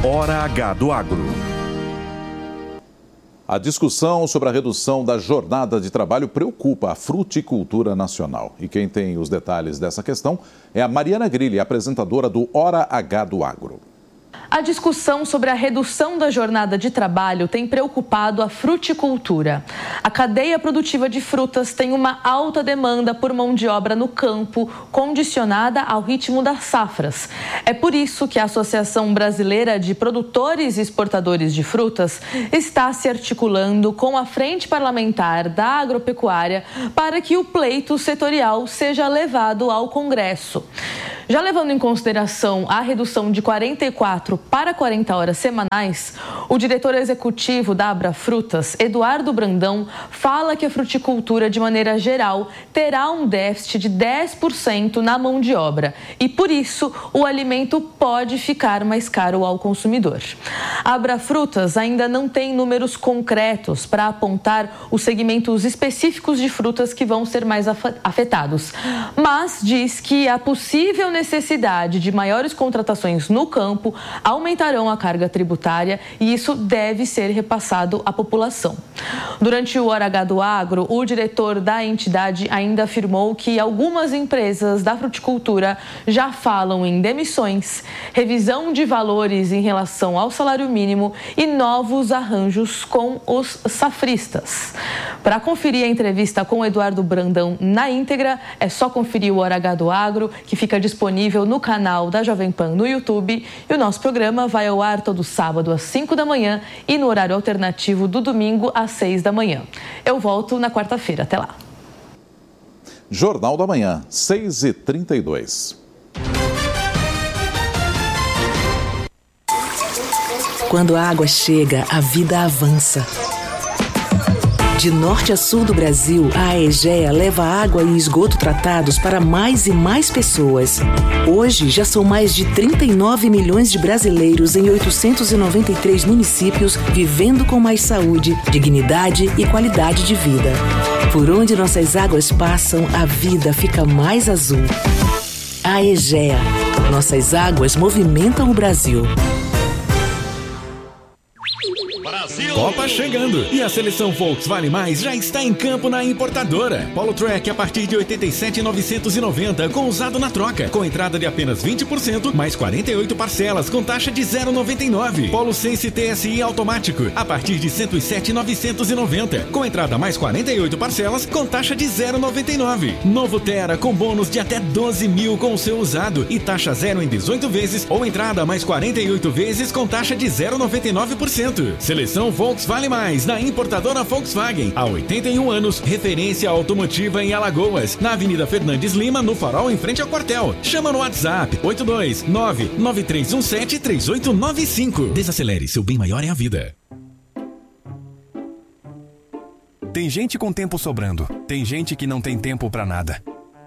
Hora H do Agro. A discussão sobre a redução da jornada de trabalho preocupa a fruticultura nacional. E quem tem os detalhes dessa questão é a Mariana Grilli, apresentadora do Hora H do Agro. A discussão sobre a redução da jornada de trabalho tem preocupado a fruticultura. A cadeia produtiva de frutas tem uma alta demanda por mão de obra no campo, condicionada ao ritmo das safras. É por isso que a Associação Brasileira de Produtores e Exportadores de Frutas está se articulando com a Frente Parlamentar da Agropecuária para que o pleito setorial seja levado ao Congresso. Já levando em consideração a redução de 44 para 40 horas semanais, o diretor executivo da Abrafrutas, Eduardo Brandão, fala que a fruticultura, de maneira geral, terá um déficit de 10% na mão de obra e, por isso, o alimento pode ficar mais caro ao consumidor. A Abrafrutas ainda não tem números concretos para apontar os segmentos específicos de frutas que vão ser mais afetados, mas diz que a possível necessidade de maiores contratações no campo aumentarão a carga tributária e isso deve ser repassado à população. Durante o Hora H do Agro, o diretor da entidade ainda afirmou que algumas empresas da fruticultura já falam em demissões, revisão de valores em relação ao salário mínimo e novos arranjos com os safristas. Para conferir a entrevista com o Eduardo Brandão na íntegra, é só conferir o Hora H do Agro, que fica disponível no canal da Jovem Pan no YouTube, e o nosso programa vai ao ar todo sábado às 5 da manhã e no horário alternativo do domingo às 6 da manhã. Eu volto na quarta-feira. Até lá. Jornal da Manhã, 6h32. Quando a água chega, a vida avança. De norte a sul do Brasil, a Aegea leva água e esgoto tratados para mais e mais pessoas. Hoje, já são mais de 39 milhões de brasileiros em 893 municípios vivendo com mais saúde, dignidade e qualidade de vida. Por onde nossas águas passam, a vida fica mais azul. Aegea. Nossas águas movimentam o Brasil. Copa chegando e a seleção Volks Vale Mais já está em campo na importadora. Polo Track a partir de R$ 87.990 com usado na troca, com entrada de apenas 20%, mais 48 parcelas com taxa de 0,99. Polo Sense TSI automático a partir de R$ 107.990, com entrada mais 48 parcelas com taxa de 0,99. Novo Terra com bônus de até 12 mil com o seu usado e taxa zero em 18 vezes ou entrada mais 48 vezes com taxa de 0,99%. Seleção Volks Vale Mais, na importadora Volkswagen. Há 81 anos, referência automotiva em Alagoas. Na Avenida Fernandes Lima, no Farol, em frente ao quartel. Chama no WhatsApp 829-9317-3895. Desacelere, seu bem maior é a vida. Tem gente com tempo sobrando. Tem gente que não tem tempo pra nada.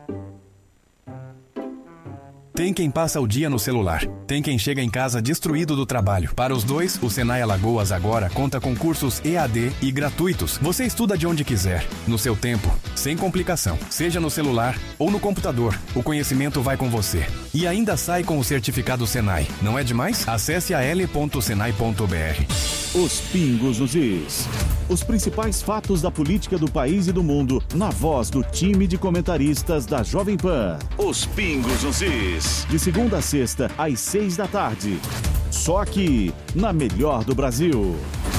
Tem quem passa o dia no celular. Tem quem chega em casa destruído do trabalho. Para os dois, o Senai Alagoas agora conta com cursos EAD e gratuitos. Você estuda de onde quiser, no seu tempo, sem complicação. Seja no celular ou no computador, o conhecimento vai com você. E ainda sai com o certificado Senai. Não é demais? Acesse al.senai.br. Os Pingos nos Is. Os principais fatos da política do país e do mundo, na voz do time de comentaristas da Jovem Pan. Os Pingos nos Is. De segunda a sexta, às 6 da tarde. Só aqui, na melhor do Brasil.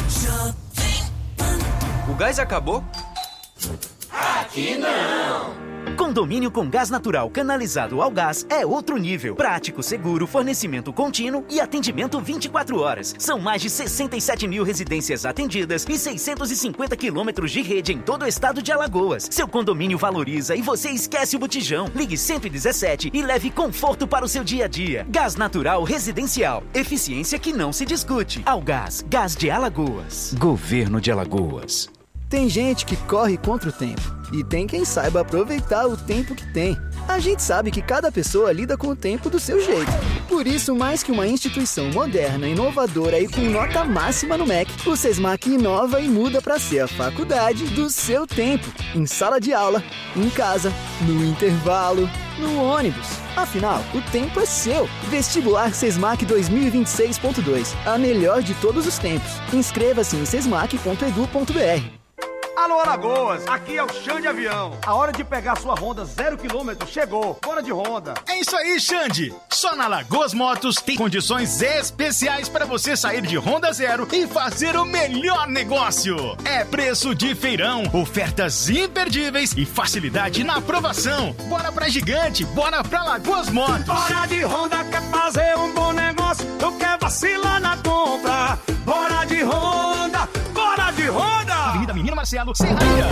O gás acabou? Aqui não! Condomínio com gás natural canalizado ao gás é outro nível. Prático, seguro, fornecimento contínuo e atendimento 24 horas. São mais de 67 mil residências atendidas e 650 quilômetros de rede em todo o estado de Alagoas. Seu condomínio valoriza e você esquece o botijão. Ligue 117 e leve conforto para o seu dia a dia. Gás natural residencial. Eficiência que não se discute. Algás, Gás de Alagoas. Governo de Alagoas. Tem gente que corre contra o tempo e tem quem saiba aproveitar o tempo que tem. A gente sabe que cada pessoa lida com o tempo do seu jeito. Por isso, mais que uma instituição moderna, inovadora e com nota máxima no MEC, o Sesmac inova e muda para ser a faculdade do seu tempo. Em sala de aula, em casa, no intervalo, no ônibus. Afinal, o tempo é seu. Vestibular Sesmac 2026.2. A melhor de todos os tempos. Inscreva-se em sesmac.edu.br. Alô, Alagoas, aqui é o Xande Avião. A hora de pegar sua Honda 0 km chegou. Bora de Honda. É isso aí, Xande. Só na Lagoas Motos tem condições especiais para você sair de Honda Zero e fazer o melhor negócio. É preço de feirão, ofertas imperdíveis e facilidade na aprovação. Bora pra Gigante, bora pra Lagoas Motos. Bora de Honda, quer fazer um bom negócio, não quer vacilar na compra. Bora de Honda, bora de Honda. Avenida Menino Marcelo, Serraria.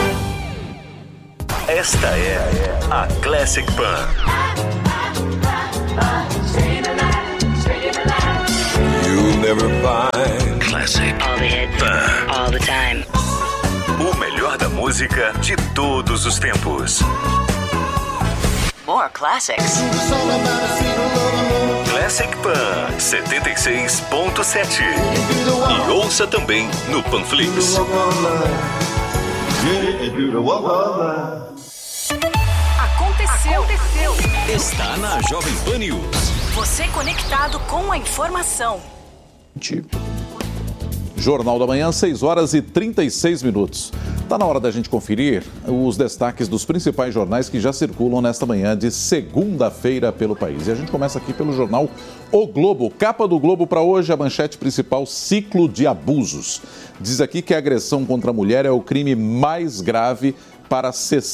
Esta é a Classic Pan. You'll never find Classic Pan. All the time. O melhor da música de todos os tempos. More classics. Classic Pan 76.7. E ouça também no Panflix. Aconteceu. Está na Jovem Pan News. Você conectado com a informação. Jornal da Manhã, 6 horas e 36 minutos. Está na hora da gente conferir os destaques dos principais jornais que já circulam nesta manhã de segunda-feira pelo país. E a gente começa aqui pelo jornal O Globo. Capa do Globo para hoje, a manchete principal, ciclo de abusos. Diz aqui que a agressão contra a mulher é o crime mais grave para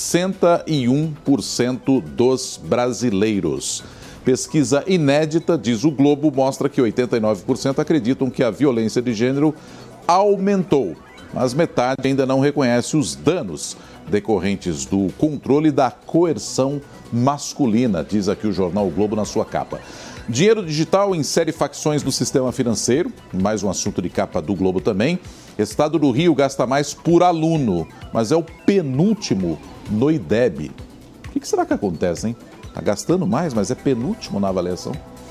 61% dos brasileiros. Pesquisa inédita, diz o Globo, mostra que 89% acreditam que a violência de gênero aumentou. Mas metade ainda não reconhece os danos decorrentes do controle da coerção masculina, diz aqui o jornal o Globo na sua capa. Dinheiro digital insere facções no sistema financeiro, mais um assunto de capa do Globo também. Estado do Rio gasta mais por aluno, mas é o penúltimo no IDEB. O que será que acontece, hein? Está gastando mais, mas é penúltimo na avaliação.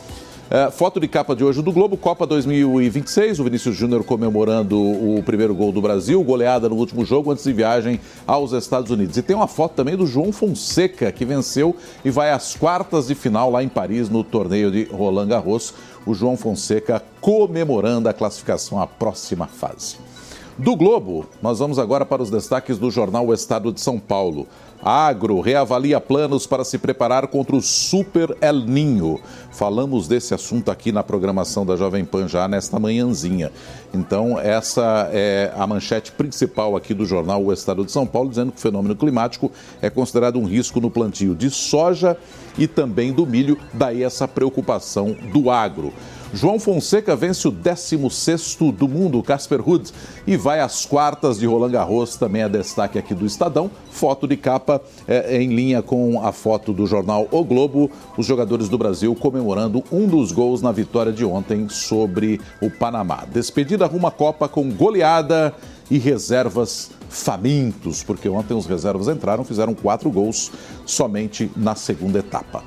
Foto de capa de hoje do Globo, Copa 2026, o Vinícius Júnior comemorando o primeiro gol do Brasil, goleada no último jogo antes de viagem aos Estados Unidos. E tem uma foto também do João Fonseca, que venceu e vai às quartas de final lá em Paris, no torneio de Roland Garros. O João Fonseca comemorando a classificação à próxima fase. Do Globo, nós vamos agora para os destaques do jornal O Estado de São Paulo. Agro reavalia planos para se preparar contra o Super El Niño. Falamos desse assunto aqui na programação da Jovem Pan já nesta manhãzinha. Então, essa é a manchete principal aqui do jornal O Estado de São Paulo, dizendo que o fenômeno climático é considerado um risco no plantio de soja e também do milho, daí essa preocupação do agro. João Fonseca vence o 16º do mundo, Casper Ruud, e vai às quartas de Roland Garros, também é destaque aqui do Estadão. Foto de capa em linha com a foto do jornal O Globo, os jogadores do Brasil comemorando um dos gols na vitória de ontem sobre o Panamá. Despedida rumo à Copa com goleada e reservas famintos, porque ontem os reservas entraram, fizeram 4 gols somente na segunda etapa.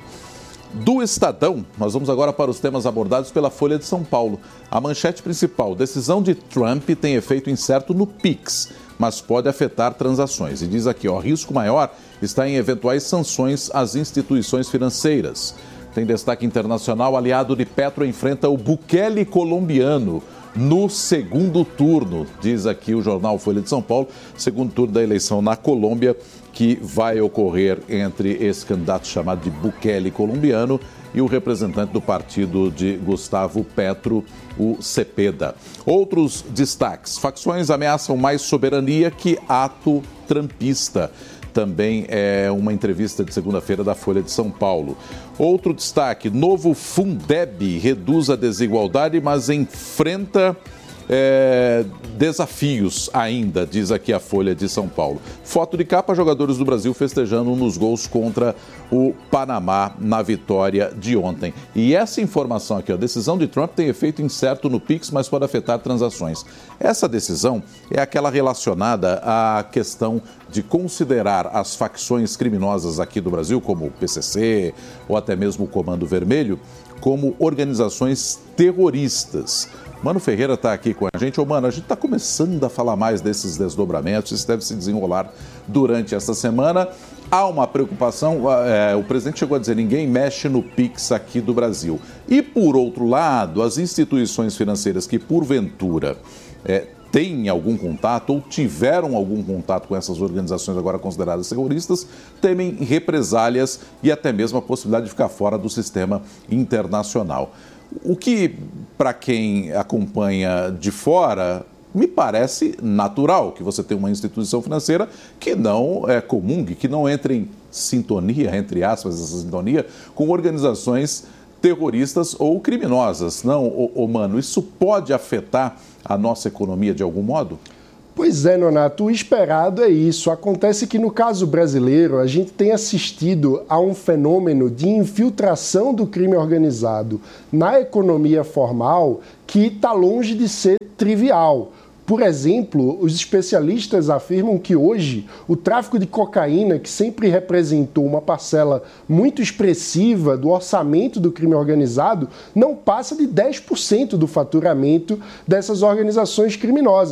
Do Estadão, nós vamos agora para os temas abordados pela Folha de São Paulo. A manchete principal, decisão de Trump tem efeito incerto no Pix, mas pode afetar transações. E diz aqui, risco maior está em eventuais sanções às instituições financeiras. Tem destaque internacional, aliado de Petro enfrenta o Bukele colombiano no segundo turno, diz aqui o jornal Folha de São Paulo, segundo turno da eleição na Colômbia, que vai ocorrer entre esse candidato chamado de Bukele colombiano e o representante do partido de Gustavo Petro, o Cepeda. Outros destaques, facções ameaçam mais soberania que ato trumpista. Também é uma entrevista de segunda-feira da Folha de São Paulo. Outro destaque, novo Fundeb reduz a desigualdade, mas enfrenta desafios ainda, diz aqui a Folha de São Paulo. Foto de capa, jogadores do Brasil festejando nos gols contra o Panamá na vitória de ontem. E essa informação aqui, a decisão de Trump tem efeito incerto no Pix, mas pode afetar transações. Essa decisão é aquela relacionada à questão de considerar as facções criminosas aqui do Brasil, como o PCC ou até mesmo o Comando Vermelho, como organizações terroristas. Mano Ferreira está aqui com a gente. Mano, a gente está começando a falar mais desses desdobramentos, isso deve se desenrolar durante essa semana. Há uma preocupação, o presidente chegou a dizer, ninguém mexe no Pix aqui do Brasil. E, por outro lado, as instituições financeiras que, porventura, têm algum contato ou tiveram algum contato com essas organizações agora consideradas terroristas, temem represálias e até mesmo a possibilidade de ficar fora do sistema internacional. O que, para quem acompanha de fora, me parece natural que você tenha uma instituição financeira que não comungue, que não entre em sintonia, entre aspas, essa sintonia, com organizações terroristas ou criminosas. Não, Mano, isso pode afetar a nossa economia de algum modo? Pois é, Nonato, o esperado é isso. Acontece que no caso brasileiro a gente tem assistido a um fenômeno de infiltração do crime organizado na economia formal que está longe de ser trivial. Por exemplo, os especialistas afirmam que hoje o tráfico de cocaína, que sempre representou uma parcela muito expressiva do orçamento do crime organizado, não passa de 10% do faturamento dessas organizações criminosas.